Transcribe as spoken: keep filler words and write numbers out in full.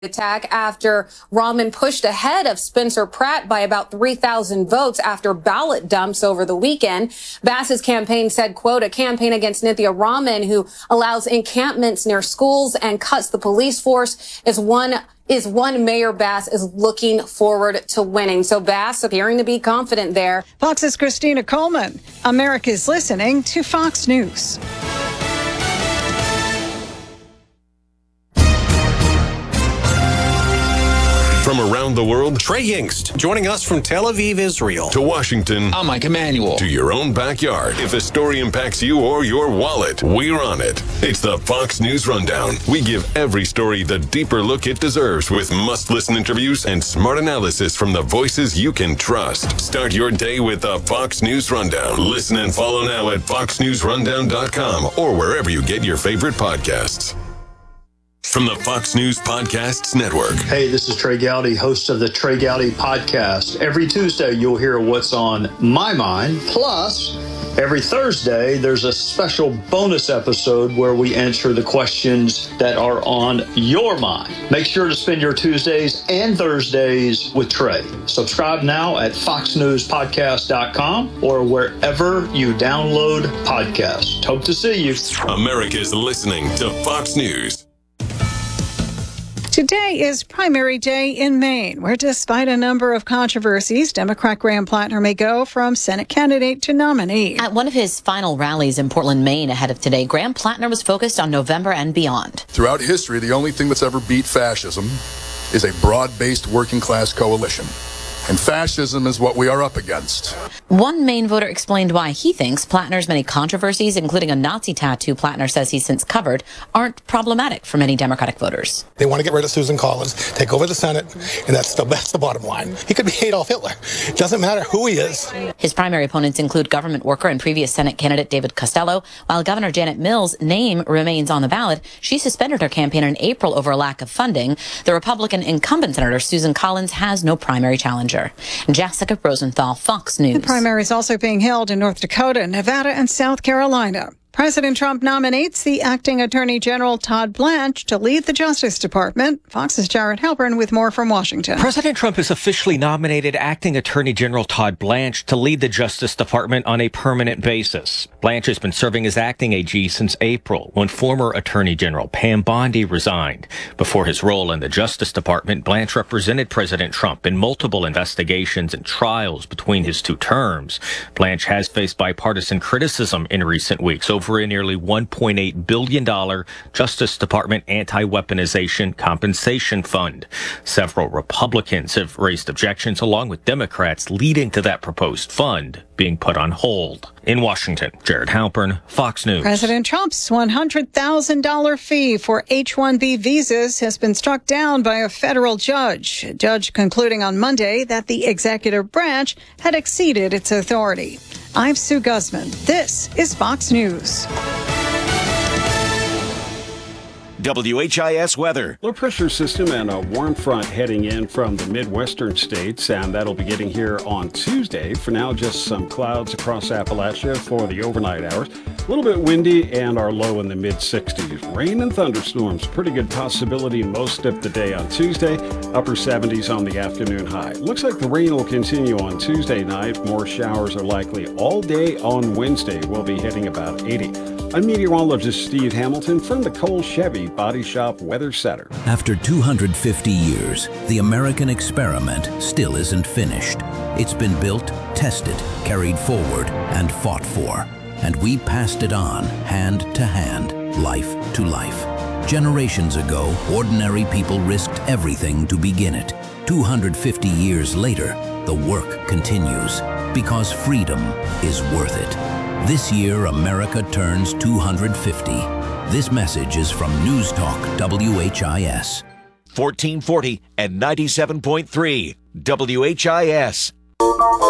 attack after Rahman pushed ahead of Spencer Pratt by about three thousand votes after ballot dumps over the weekend. Bass's campaign said, quote, a campaign against Nithya Rahman, who allows encampments near schools and cuts the police force, is one is one Mayor Bass is looking forward to winning. So Bass appearing to be confident there. Fox's Christina Coleman. America's listening to Fox News. From around the world, Trey Yingst, joining us from Tel Aviv, Israel. To Washington, I'm Mike Emanuel. To your own backyard. If a story impacts you or your wallet, we're on it. It's the Fox News Rundown. We give every story the deeper look it deserves with must-listen interviews and smart analysis from the voices you can trust. Start your day with the Fox News Rundown. Listen and follow now at fox news rundown dot com or wherever you get your favorite podcasts. From the Fox News Podcasts Network. Hey, this is Trey Gowdy, host of the Trey Gowdy Podcast. Every Tuesday, you'll hear what's on my mind. Plus, every Thursday, there's a special bonus episode where we answer the questions that are on your mind. Make sure to spend your Tuesdays and Thursdays with Trey. Subscribe now at fox news podcast dot com or wherever you download podcasts. Hope to see you. America's listening to Fox News. Today is primary day in Maine, where despite a number of controversies, Democrat Graham Plattner may go from Senate candidate to nominee. At one of his final rallies in Portland, Maine ahead of today, Graham Plattner was focused on November and beyond. Throughout history, the only thing that's ever beat fascism is a broad-based working-class coalition. And fascism is what we are up against. One Maine voter explained why he thinks Plattner's many controversies, including a Nazi tattoo Plattner says he's since covered, aren't problematic for many Democratic voters. They want to get rid of Susan Collins, take over the Senate, and that's the, that's the bottom line. He could be Adolf Hitler. It doesn't matter who he is. His primary opponents include government worker and previous Senate candidate David Costello. While Governor Janet Mills' name remains on the ballot, she suspended her campaign in April over a lack of funding. The Republican incumbent Senator Susan Collins has no primary challenger. Jessica Rosenthal, Fox News. The primary is also being held in North Dakota, Nevada, and South Carolina. President Trump nominates the acting Attorney General Todd Blanche to lead the Justice Department. Fox's Jared Halpern with more from Washington. President Trump has officially nominated acting Attorney General Todd Blanche to lead the Justice Department on a permanent basis. Blanche has been serving as acting A G since April, when former Attorney General Pam Bondi resigned. Before his role in the Justice Department, Blanche represented President Trump in multiple investigations and trials between his two terms. Blanche has faced bipartisan criticism in recent weeks over a nearly one point eight billion dollars Justice Department anti-weaponization compensation fund. Several Republicans have raised objections along with Democrats, leading to that proposed fund being put on hold. In Washington, Jared Halpern, Fox News. President Trump's one hundred thousand dollars fee for H one B visas has been struck down by a federal judge. A judge concluding on Monday that the executive branch had exceeded its authority. I'm Sue Guzman. This is Fox News. W H I S weather. Low pressure system and a warm front heading in from the Midwestern states, and that'll be getting here on Tuesday. For now, just some clouds across Appalachia for the overnight hours. A little bit windy and our low in the mid sixties. Rain and thunderstorms, pretty good possibility most of the day on Tuesday. Upper seventies on the afternoon high. Looks like the rain will continue on Tuesday night. More showers are likely all day on Wednesday. We'll be hitting about eighty. I'm meteorologist Steve Hamilton from the Cole Chevy Body Shop Weather Center. After two hundred fifty years, the American experiment still isn't finished. It's been built, tested, carried forward, and fought for. And we passed it on, hand to hand, life to life. Generations ago, ordinary people risked everything to begin it. two hundred fifty years later, the work continues, because freedom is worth it. This year, America turns two hundred fifty. This message is from News Talk W H I S. fourteen forty and ninety-seven point three W H I S.